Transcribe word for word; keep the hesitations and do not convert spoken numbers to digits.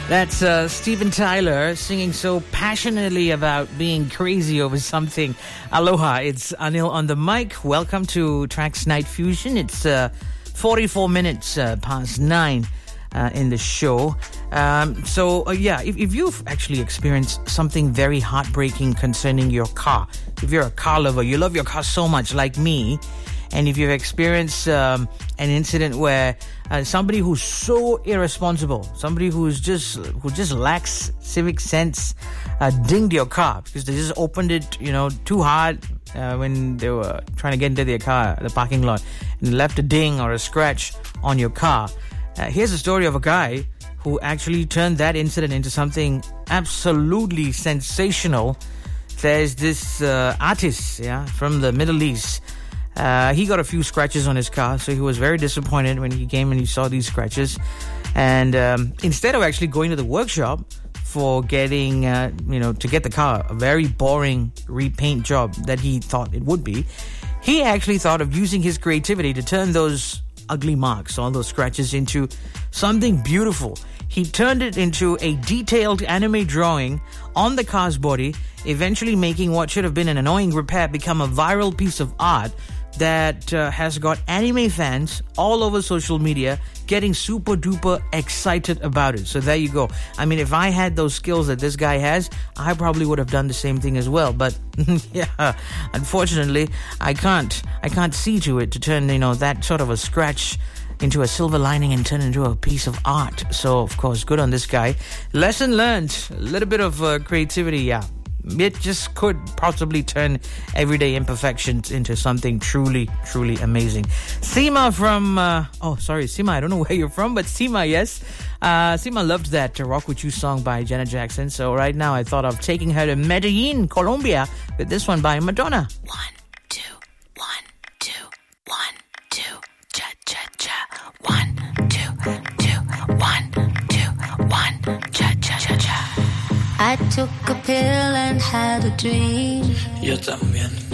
That's uh, Steven Tyler singing so passionately about being crazy over something. Aloha, it's Anil on the mic. Welcome to Tracks Night Fusion. It's uh, forty-four minutes uh, past nine uh, in the show. Um, so, uh, yeah, if, if you've actually experienced something very heartbreaking concerning your car, if you're a car lover, you love your car so much like me, and if you've experienced um, an incident where uh, somebody who's so irresponsible, somebody who's just who just lacks civic sense, uh, dinged your car because they just opened it, you know, too hard uh, when they were trying to get into their car, the parking lot, and left a ding or a scratch on your car. Uh, here's a story of a guy who actually turned that incident into something absolutely sensational. There's this uh, artist, yeah, from the Middle East. Uh, he got a few scratches on his car, so he was very disappointed when he came and he saw these scratches. And um, instead of actually going to the workshop for getting, uh, you know, to get the car, a very boring repaint job that he thought it would be, he actually thought of using his creativity to turn those ugly marks, all those scratches, into something beautiful. He turned it into a detailed anime drawing on the car's body, eventually making what should have been an annoying repair become a viral piece of art that uh, has got anime fans all over social media getting super duper excited about it. So there you go. I mean, if I had those skills that this guy has, I probably would have done the same thing as well. But yeah, unfortunately, I can't. I can't see to it to turn, you know, that sort of a scratch into a silver lining and turn into a piece of art. So, of course, good on this guy. Lesson learned. A little bit of uh, creativity, yeah. It just could possibly turn everyday imperfections into something truly, truly amazing. Seema from, uh, oh, sorry, Seema, I don't know where you're from, but Seema, yes. Uh, Seema loved that Rock With You song by Janet Jackson. So right now I thought of taking her to Medellin, Colombia, with this one by Madonna. One, two, one, two, one, two, cha, cha, cha. One, two, two, one, two, one, cha, cha, cha, cha. I took a pill and had a dream. Yo también.